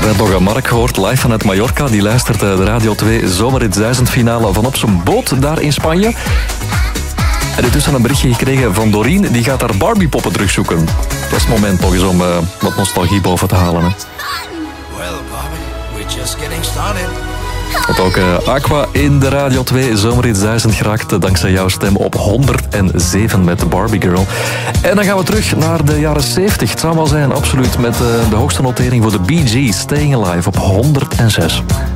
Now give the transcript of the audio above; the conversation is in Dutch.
Net nog aan Mark gehoord, live vanuit Mallorca. Die luistert de Radio 2 Zomerrit 1000 finale van op zijn boot daar in Spanje. En intussen een berichtje gekregen van Doreen. Die gaat haar Barbie-poppen terugzoeken. Het is het moment nog eens om wat nostalgie boven te halen. Hè. Well, Barbie, we're just getting started. Want ook Aqua in de Radio 2 Zomerrit 1000 geraakt dankzij jouw stem op 107 met de Barbie Girl. En dan gaan we terug naar de jaren 70. Het zou wel zijn, absoluut, met de hoogste notering voor de Bee Gees, Staying Alive op 106.